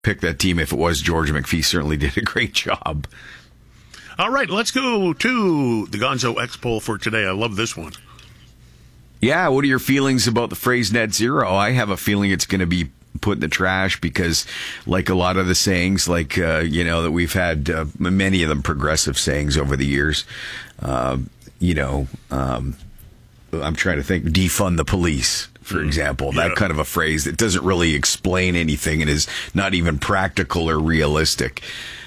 pick that team if it was George McPhee. Certainly did a great job. All right, let's go to the Gonzo X poll for today. I love this one. Yeah, what are your feelings about the phrase net zero? I have a feeling it's going to be put in the trash because, like a lot of the sayings, that we've had many of them progressive sayings over the years, I'm trying to think, defund the police, for example, that kind of a phrase that doesn't really explain anything and is not even practical or realistic.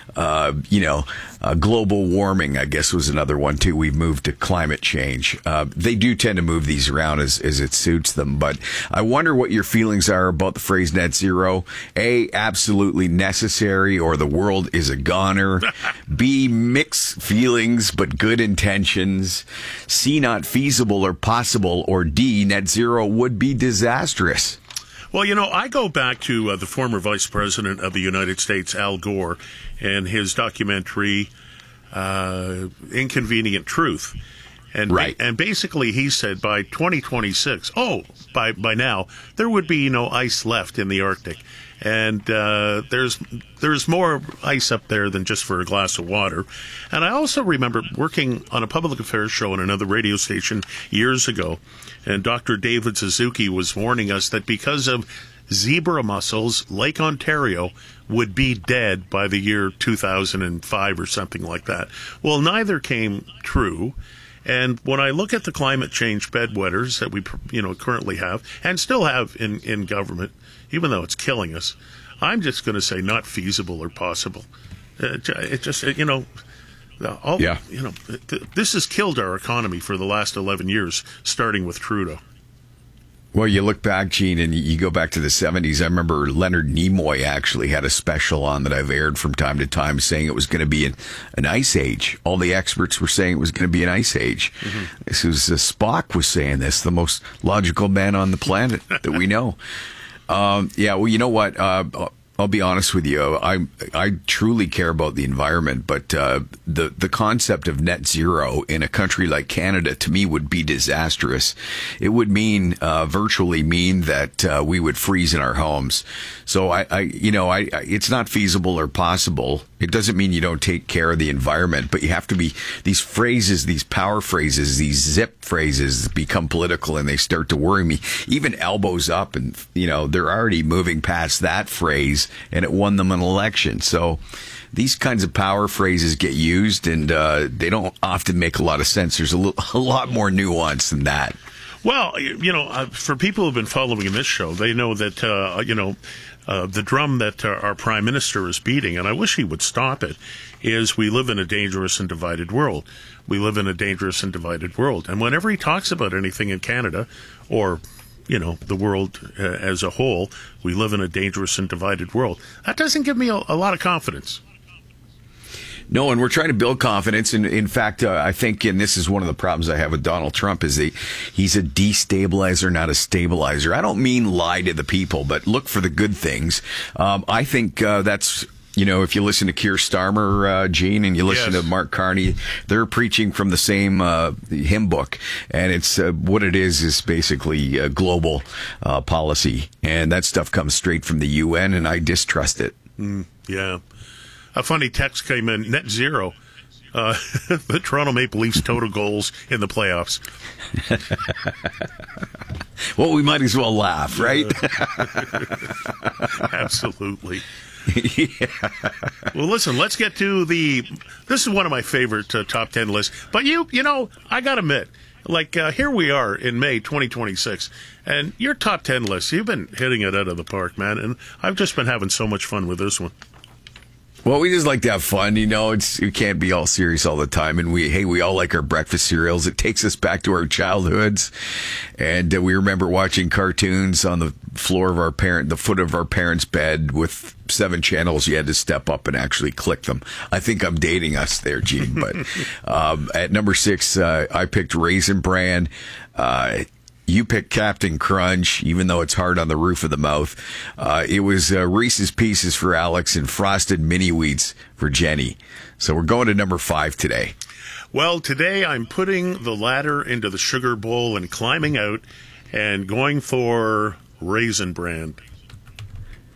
Global warming, I guess, was another one, too. We've moved to climate change. They do tend to move these around as it suits them. But I wonder what your feelings are about the phrase net zero. A, absolutely necessary, or the world is a goner. B, mixed feelings but good intentions. C, not feasible or possible. Or D, net zero would be disastrous. Well, I go back to the former Vice President of the United States, Al Gore, and his documentary, Inconvenient Truth. And right. And basically he said by 2026, by now, there would be no ice left in the Arctic. And there's more ice up there than just for a glass of water. And I also remember working on a public affairs show on another radio station years ago, and Dr. David Suzuki was warning us that because of zebra mussels, Lake Ontario would be dead by the year 2005 or something like that. Well, neither came true. And when I look at the climate change bedwetters that we currently have and still have in government, even though it's killing us, I'm just going to say not feasible or possible. It just, this has killed our economy for the last 11 years, starting with Trudeau. Well, you look back, Gene, and you go back to the 70s. I remember Leonard Nimoy actually had a special on that I've aired from time to time saying it was going to be an ice age. All the experts were saying it was going to be an ice age. Mm-hmm. This was Spock was saying this, the most logical man on the planet that we know. Well, you know what? I'll be honest with you. I truly care about the environment, but the concept of net zero in a country like Canada, to me, would be disastrous. It would virtually mean that we would freeze in our homes. So it's not feasible or possible. It doesn't mean you don't take care of the environment, but you have to be, these phrases, these power phrases, these zip phrases become political and they start to worry me. Even elbows up, and, they're already moving past that phrase and it won them an election. So these kinds of power phrases get used and they don't often make a lot of sense. There's a lot more nuance than that. Well, for people who've been following this show, they know that, the drum that our prime minister is beating, and I wish he would stop it, is we live in a dangerous and divided world. We live in a dangerous and divided world. And whenever he talks about anything in Canada or, the world as a whole, we live in a dangerous and divided world. That doesn't give me a lot of confidence. No, and we're trying to build confidence. And in fact, I think, and this is one of the problems I have with Donald Trump, is he's a destabilizer, not a stabilizer. I don't mean lie to the people, but look for the good things. I think that's, if you listen to Keir Starmer, Gene, and you listen to Mark Carney, they're preaching from the same hymn book. And it's what it is basically global policy. And that stuff comes straight from the UN, and I distrust it. Yeah. A funny text came in, net zero. The Toronto Maple Leafs total goals in the playoffs. Well, we might as well laugh, right? Absolutely. Yeah. Well, listen, let's get to this is one of my favorite top 10 lists. But I got to admit, here we are in May 2026, and your top 10 list, you've been hitting it out of the park, man. And I've just been having so much fun with this one. Well, we just like to have fun, we can't be all serious all the time. And we all like our breakfast cereals. It takes us back to our childhoods. And we remember watching cartoons on the floor of the foot of our parents' bed with 7 channels. You had to step up and actually click them. I think I'm dating us there, Gene. But at number 6, I picked Raisin Bran. You picked Captain Crunch, even though it's hard on the roof of the mouth. It was Reese's Pieces for Alex and Frosted Mini Wheats for Jenny. So we're going to number 5 today. Well, today I'm putting the ladder into the sugar bowl and climbing out and going for Raisin Bran.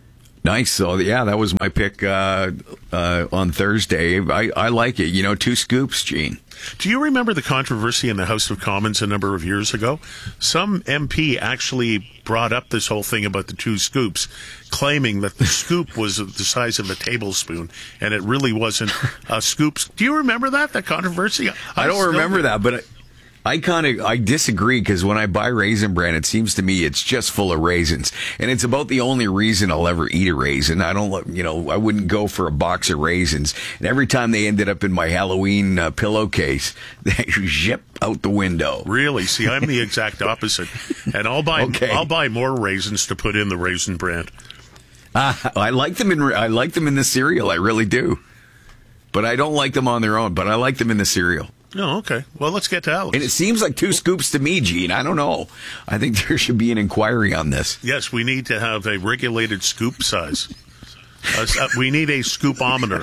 Nice. So, yeah, that was my pick on Thursday. I like it. 2 scoops, Gene. Do you remember the controversy in the House of Commons a number of years ago? Some MP actually brought up this whole thing about the 2 scoops, claiming that the scoop was the size of a tablespoon, and it really wasn't a scoop. Do you remember that controversy? I don't remember that, but I disagree, because when I buy Raisin Bran, it seems to me it's just full of raisins, and it's about the only reason I'll ever eat a raisin. I don't, I wouldn't go for a box of raisins, and every time they ended up in my Halloween pillowcase, they zip out the window. Really? See, I'm the exact opposite, and I'll buy more raisins to put in the Raisin Bran. I like them in the cereal. I really do, but I don't like them on their own. But I like them in the cereal. Oh, okay. Well, let's get to Alex. And it seems like 2 scoops to me, Gene. I don't know. I think there should be an inquiry on this. Yes, we need to have a regulated scoop size. We need a scoopometer.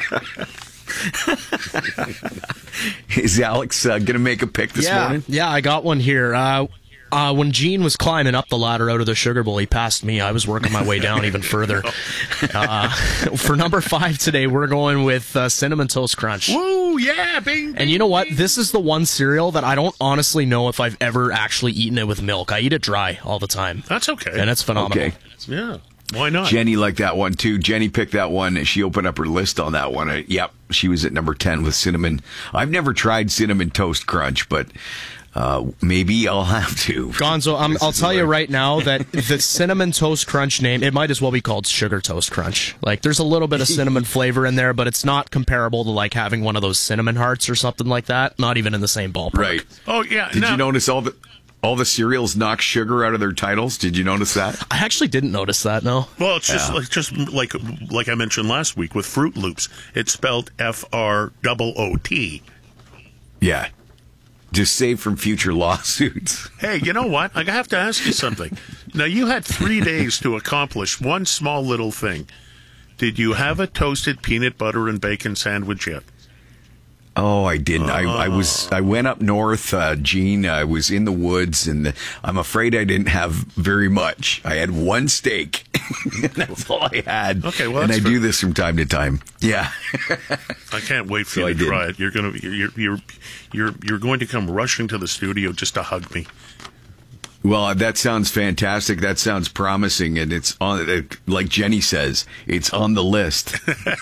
Is Alex going to make a pick this morning? Yeah, I got one here. When Gene was climbing up the ladder out of the Sugar Bowl, he passed me. I was working my way down even further. For number 5 today, we're going with Cinnamon Toast Crunch. Woo, yeah, bing. And you know what? This is the one cereal that I don't honestly know if I've ever actually eaten it with milk. I eat it dry all the time. That's okay. And it's phenomenal. Okay. Yeah. Why not? Jenny liked that one, too. Jenny picked that one. She opened up her list on that one. Yep, she was at number 10 with cinnamon. I've never tried Cinnamon Toast Crunch, but maybe I'll have to. Gonzo, I'll tell you right now that the Cinnamon Toast Crunch name, it might as well be called Sugar Toast Crunch. Like, there's a little bit of cinnamon flavor in there, but it's not comparable to, like, having one of those cinnamon hearts or something like that. Not even in the same ballpark. Right. Oh, yeah. Did you notice all the cereals knock sugar out of their titles? Did you notice that? I actually didn't notice that, no. Well, it's just like I mentioned last week with Fruit Loops. It's spelled FROOT. Yeah. Just saved from future lawsuits. Hey, you know what? I have to ask you something. Now, you had 3 days to accomplish one small little thing. Did you have a toasted peanut butter and bacon sandwich yet? Oh, I didn't. I went up north, Gene. I was in the woods, and I'm afraid I didn't have very much. I had 1 steak. That's all I had. Okay, well, and I do this from time to time. Yeah. I can't wait for you to try it. You're going to come rushing to the studio just to hug me. Well, that sounds fantastic. That sounds promising, and it's on. Like Jenny says, it's on the list.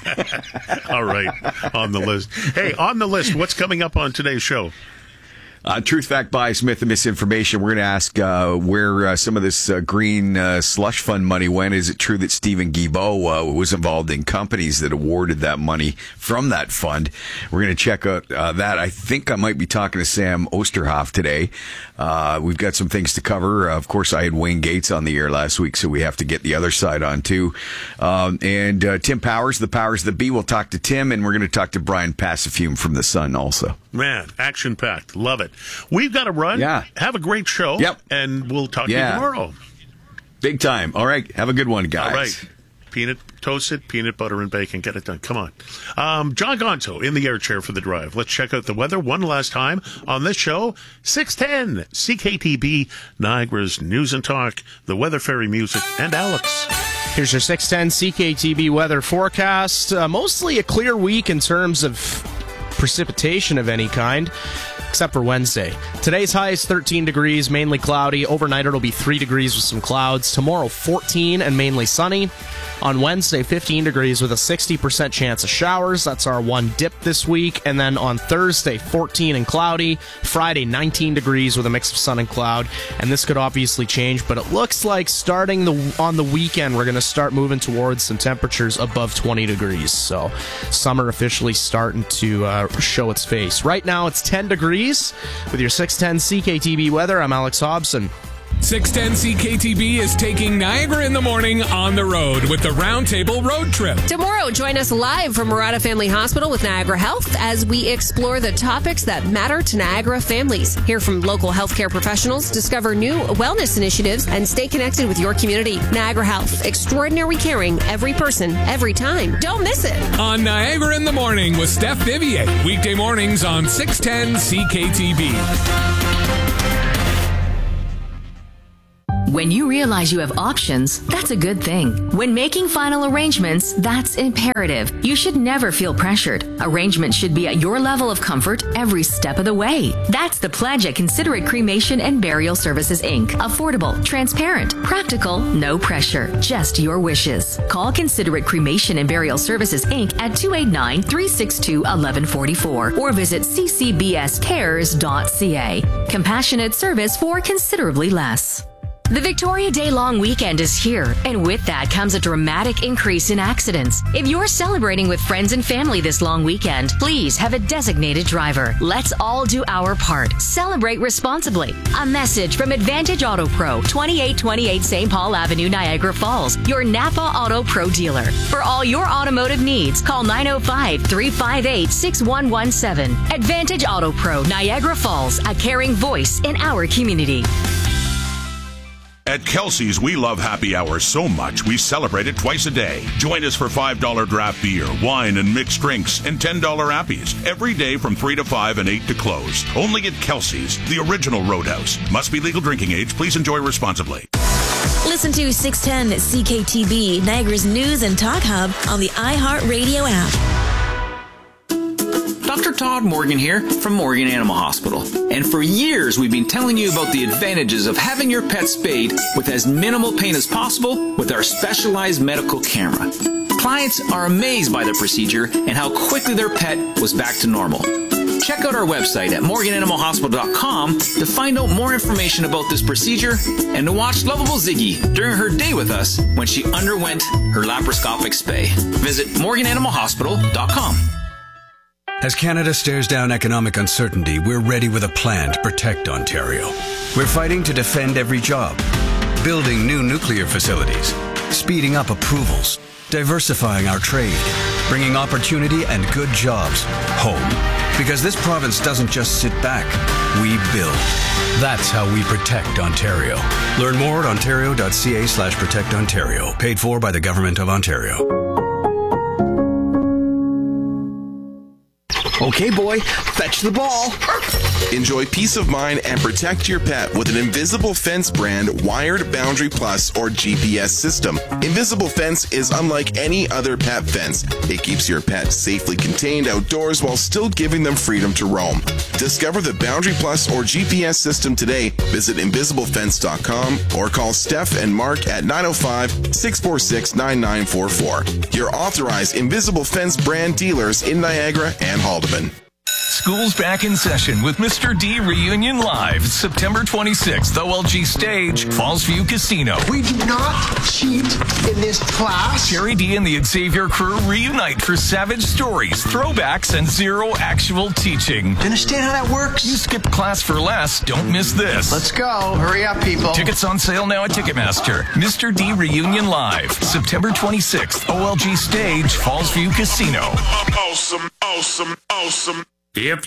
All right, on the list. Hey, on the list, what's coming up on today's show? Truth, fact, bias, myth, and misinformation. We're going to ask where some of this green slush fund money went. Is it true that Stephen Guilbeault was involved in companies that awarded that money from that fund? We're going to check out that. I think I might be talking to Sam Osterhoff today. We've got some things to cover. Of course, I had Wayne Gates on the air last week, so we have to get the other side on, too. And Tim Powers, the powers that be. We'll talk to Tim, and we're going to talk to Brian Passafume from The Sun also. Man, action-packed. Love it. We've got to run. Yeah. Have a great show. Yep. And we'll talk to you tomorrow. Big time. All right. Have a good one, guys. All right. Toasted peanut butter and bacon. Get it done. Come on. John Gonzo in the air chair for the drive. Let's check out the weather one last time on this show. 610 CKTB, Niagara's News and Talk, the Weather Fairy music, and Alex. Here's your 610 CKTB weather forecast. Mostly a clear week in terms of precipitation of any kind, except for Wednesday. Today's high is 13 degrees, mainly cloudy. Overnight it'll be 3 degrees with some clouds. Tomorrow 14 and mainly sunny. On Wednesday, 15 degrees with a 60% chance of showers. That's our one dip this week. And then on Thursday, 14 and cloudy. Friday, 19 degrees with a mix of sun and cloud. And this could obviously change, but it looks like starting on the weekend, we're going to start moving towards some temperatures above 20 degrees. So summer officially starting to show its face. Right now, it's 10 degrees. With your 610 CKTB weather, I'm Alex Hobson. 610 CKTB is taking Niagara in the Morning on the road with the Roundtable Road Trip. Tomorrow, join us live from Murata Family Hospital with Niagara Health as we explore the topics that matter to Niagara families. Hear from local healthcare professionals, discover new wellness initiatives, and stay connected with your community. Niagara Health, extraordinary caring, every person, every time. Don't miss it. On Niagara in the Morning with Steph Vivier. Weekday mornings on 610 CKTB. When you realize you have options, that's a good thing. When making final arrangements, that's imperative. You should never feel pressured. Arrangements should be at your level of comfort every step of the way. That's the pledge at Considerate Cremation and Burial Services, Inc. Affordable, transparent, practical, no pressure, just your wishes. Call Considerate Cremation and Burial Services, Inc. at 289-362-1144 or visit ccbscares.ca. Compassionate service for considerably less. The Victoria Day long weekend is here, and with that comes a dramatic increase in accidents. If you're celebrating with friends and family this long weekend, please have a designated driver. Let's all do our part. Celebrate responsibly. A message from Advantage Auto Pro, 2828 St. Paul Avenue, Niagara Falls, your Napa Auto Pro dealer. For all your automotive needs, call 905-358-6117. Advantage Auto Pro, Niagara Falls, a caring voice in our community. At Kelsey's, we love happy hours so much we celebrate it twice a day. Join us for $5 draft beer, wine, and mixed drinks, and $10 appies every day from 3 to 5 and 8 to close. Only at Kelsey's, the original Roadhouse. Must be legal drinking age. Please enjoy responsibly. Listen to 610 CKTB, Niagara's news and talk hub on the iHeartRadio app. Dr. Todd Morgan here from Morgan Animal Hospital. And for years, we've been telling you about the advantages of having your pet spayed with as minimal pain as possible with our specialized medical camera. Clients are amazed by the procedure and how quickly their pet was back to normal. Check out our website at morgananimalhospital.com to find out more information about this procedure and to watch lovable Ziggy during her day with us when she underwent her laparoscopic spay. Visit morgananimalhospital.com. As Canada stares down economic uncertainty, we're ready with a plan to protect Ontario. We're fighting to defend every job, building new nuclear facilities, speeding up approvals, diversifying our trade, bringing opportunity and good jobs home. Because this province doesn't just sit back, we build. That's how we protect Ontario. Learn more at ontario.ca/protectontario. Paid for by the Government of Ontario. Okay, boy, fetch the ball. Enjoy peace of mind and protect your pet with an Invisible Fence brand wired Boundary Plus or GPS system. Invisible Fence is unlike any other pet fence. It keeps your pet safely contained outdoors while still giving them freedom to roam. Discover the Boundary Plus or GPS system today. Visit invisiblefence.com or call Steph and Mark at 905-646-9944. Your authorized Invisible Fence brand dealers in Niagara and Haldeman. School's back in session with Mr. D Reunion Live, September 26th, OLG Stage, Fallsview Casino. We do not cheat in this class. Jerry D and the Xavier crew reunite for savage stories, throwbacks, and zero actual teaching. Understand how that works? You skipped class for less. Don't miss this. Let's go. Hurry up, people. Tickets on sale now at Ticketmaster. Mr. D Reunion Live, September 26th, OLG Stage, Fallsview Casino. Awesome, awesome, awesome. If